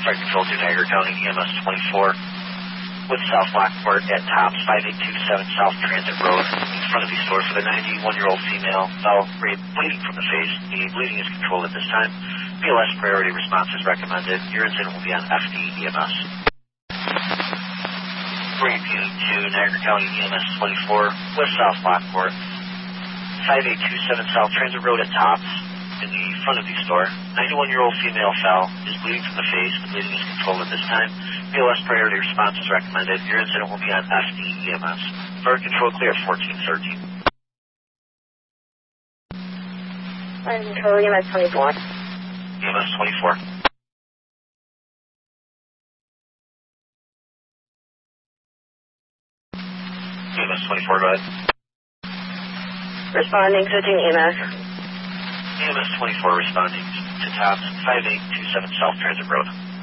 Fire Control to Niagara County EMS 24 with South Lockport at Tops 5827 South Transit Road in front of the store for the 91-year-old female fell bleeding from the face. The bleeding is controlled at this time. BLS priority response is recommended. Your incident will be on FD EMS. Repeating to Niagara County EMS 24 with South Lockport 5827 South Transit Road at Tops in the front of the store. 91-year-old female fell, is bleeding from the face. The bleeding is controlled at this time. BLS priority response is recommended. Your incident will be on FD EMS. Fire Control clear at 1413. Fire Control EMS 24. EMS 24. EMS 24, go ahead. Responding, switching EMS. EMS 24 responding to Tops 5827 South Transit Road.